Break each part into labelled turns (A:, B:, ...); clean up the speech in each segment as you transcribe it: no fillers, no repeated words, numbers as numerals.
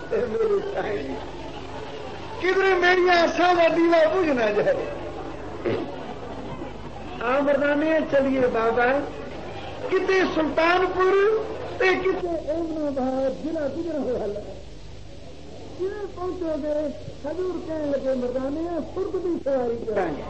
A: मेरे साईं किधरे मेरी आशा का दीवा बुझ ना जाए। मर्दाने चलिए बाबा, किते सुल्तानपुर ते किते एमनाबाद जिला गुजरावाला जिन्हें पहुंचोगे हजूर कहने लगे मर्दाने सुर्ग की सवारी कराएंगे।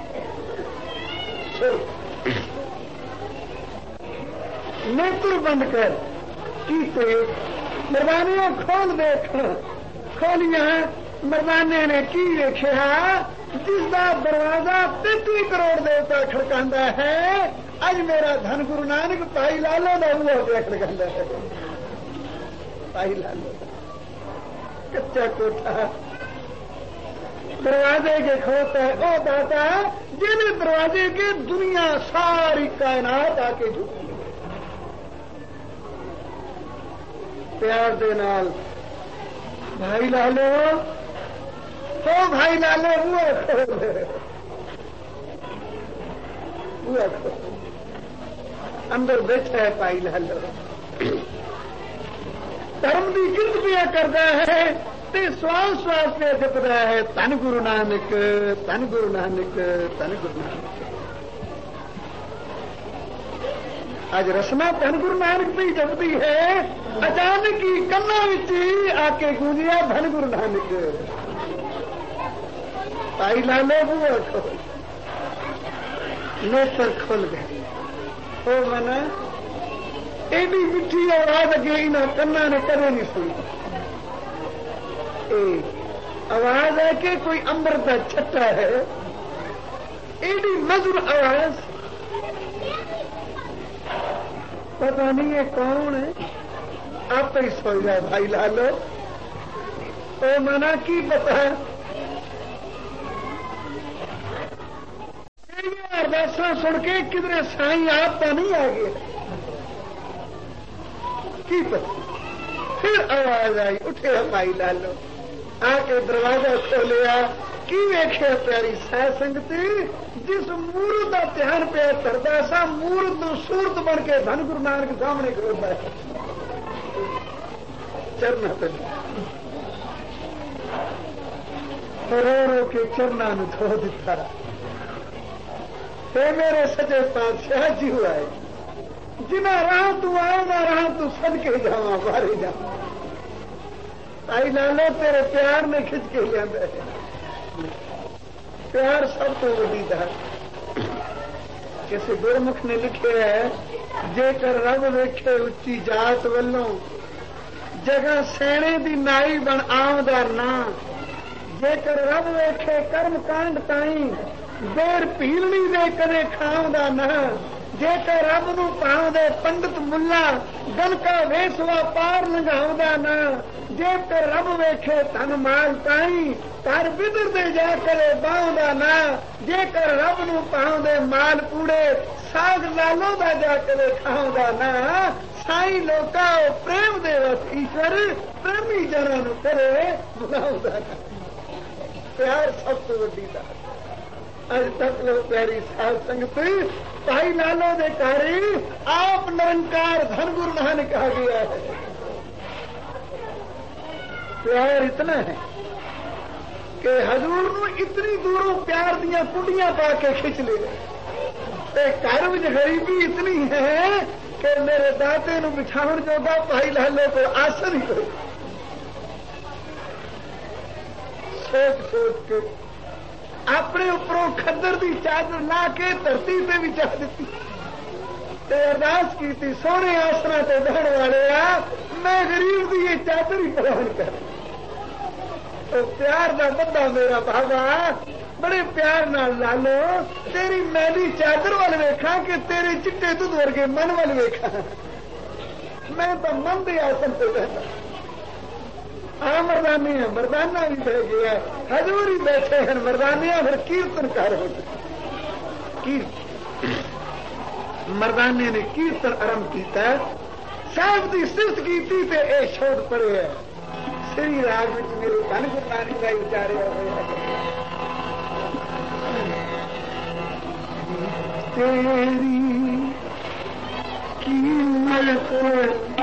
A: नेत्र बंद कर कीते मर्दानिया खोल देख खोलिया। मर्दाने ने की देखा जिसका दरवाजा 33 करोड़ देवता खड़कांदा है। अज मेरा धन गुरु नानक भाई लालो का हुआ खड़कांदा है। भाई लालो कच्चा कोठा दरवाजे के खोता है। ओ दाता जिन दरवाजे के दुनिया सारी कायनात आके झुकी प्यार दे नाल भाई लालो तो भाई लालो हुआ खोल अंदर बैठा है भाई लालो धर्म की गिरफ्तियां करता है ते श्वास श्वास पे जपदा है धन गुरु नानक धन गुरु नानक धन गुरु नानक। आज रसना धन गुरु नानक पे जपती है। अचानक ही कन्ना विच आके गूंजिया धन गुरु नानक। भाई लालो बुआ खोल नेत्र खुल गए। ओ मना एडी मिठी आवाज अगे इन्होंने कन्ना ने कदे नहीं सुनी। आवाज है कि कोई अमृत का छट्टा है। एडी मधुर आवाज पता नहीं है कौन है। आप ही सोच जाए भाई लालो। ओ मना की पता अरदासा सुन के किधरे साईं आप तो नहीं आ गए की पता। फिर आवाज आई उठे भाई लालो आके दरवाजा खोलिया। की वेख्या प्यारी साध संगति जिस मूर्त का ध्यान पे करता सा मूर्त सूरत बन के धन गुरु नानक सामने खड़ोता है। चरना रो रो के चरना ने धो दिता। हे मेरे सचे पातशाह जी हुआ है जिना राह तू आएगा राह तू सदके जावा बारे जा। भाई लालो तेरे प्यार ने खिंच के लिया है। प्यार सब तो वही था। किसी गुरमुख ने लिखे है जेकर रब वेखे उच्ची जात वल्लों जगह सैने दी नाई बन आमदा ना। जेकर रब वेखे कर्म कांड ताई देर पीलनी दे कदे खावदा ना। जेकर रब नूं पावदे पंडित मुल्ला गनका वेसवा पार लंघावदा ना। जेकर रब वेखे धन माल ताई कर बिदर दे जा करे बावदा ना। जेकर रब नूं पावदे माल कूड़े साग लालो दा जा करे खावदा ना। साई लोका प्रेम दे वस ईश्वर प्रेमी जना नूं करे बुलावदा ना। प्यार सब तो वड्डी दा अज तक लो प्यारी साध संगत भाई लालो दे कारी आप निरंकार धन गुरु नानक आ गया है। प्यार इतना है कि हजूर नूं इतनी दूरों प्यार दियां कुंडियां पा के खिंच ले। घर में गरीबी इतनी है कि मेरे दाते नूं बिछावन जोगा भाई लालो को आसन ही कोई। सोच सोच के अपने उपरों खद्दर की चादर ला के धरती से भी चाह दी अरदास की थी सोने आसना से बहन वाले मैं गरीब की ये चादर ही प्रदान कर। तो प्यार का बंदा मेरा बाबा बड़े प्यार नाल लालो तेरी मैली चादर वाल वेखा कि तेरे चिट्टे दुध वर्गे मन वाल वेखा। मैं तो मन के आसन से रहता। मरदानी है मरदाना भी बह गया हजूर ही बैठे हैं मरदानिया फिर कीर्तनकार हो मरदाने ने कीर्तन आरंभ किया। साहब की सिफत की ते ए छोड़ पड़े है श्री राग में मेरे धन गुरु नानक का उचारे तेरी कीमत